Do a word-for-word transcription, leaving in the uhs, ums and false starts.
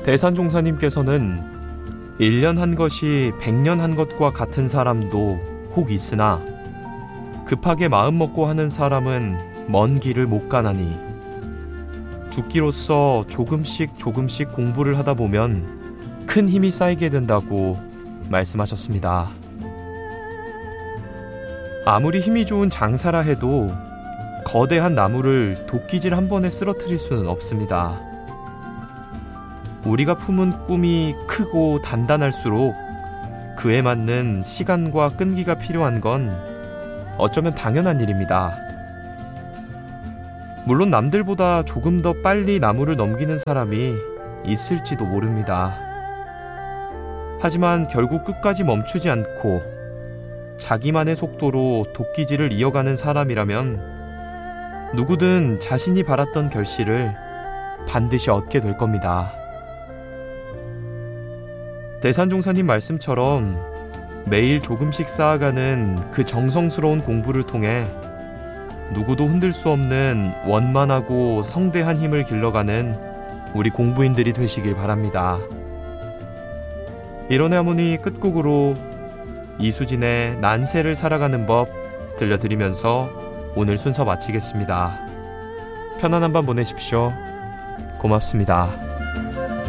대산종사님께서는 일 년 한 것이 백 년 한 것과 같은 사람도 혹 있으나 급하게 마음 먹고 하는 사람은 먼 길을 못 가나니 죽기로써 조금씩 조금씩 공부를 하다 보면 큰 힘이 쌓이게 된다고 말씀하셨습니다. 아무리 힘이 좋은 장사라 해도 거대한 나무를 도끼질 한 번에 쓰러뜨릴 수는 없습니다. 우리가 품은 꿈이 크고 단단할수록 그에 맞는 시간과 끈기가 필요한 건 어쩌면 당연한 일입니다. 물론 남들보다 조금 더 빨리 나무를 넘기는 사람이 있을지도 모릅니다. 하지만 결국 끝까지 멈추지 않고 자기만의 속도로 도끼질을 이어가는 사람이라면 누구든 자신이 바랐던 결실을 반드시 얻게 될 겁니다. 대산종사님 말씀처럼 매일 조금씩 쌓아가는 그 정성스러운 공부를 통해 누구도 흔들 수 없는 원만하고 성대한 힘을 길러가는 우리 공부인들이 되시길 바랍니다. 이론의 하모니 끝곡으로 이수진의 난세를 살아가는 법 들려드리면서 오늘 순서 마치겠습니다. 편안한 밤 보내십시오. 고맙습니다.